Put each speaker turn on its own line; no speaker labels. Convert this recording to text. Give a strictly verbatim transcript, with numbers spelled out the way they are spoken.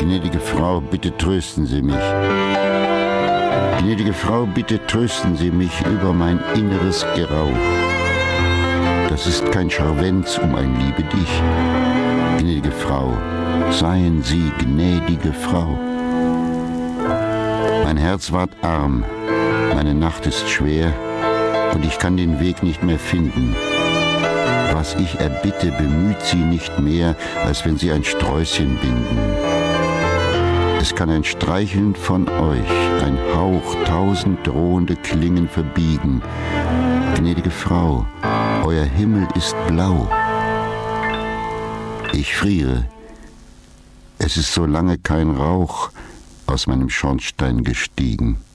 Gnädige Frau, bitte trösten Sie mich. Gnädige Frau, bitte trösten Sie mich über mein inneres Gerau. Das ist kein Scharwenz um ein Liebe dich. Gnädige Frau, seien Sie gnädige Frau. Mein Herz ward arm, meine Nacht ist schwer und ich kann den Weg nicht mehr finden. Was ich erbitte, bemüht sie nicht mehr, als wenn sie ein Sträußchen binden. Es kann ein Streicheln von euch, ein Hauch, tausend drohende Klingen verbiegen. Gnädige Frau, euer Himmel ist blau. Ich friere. Es ist so lange kein Rauch aus meinem Schornstein gestiegen.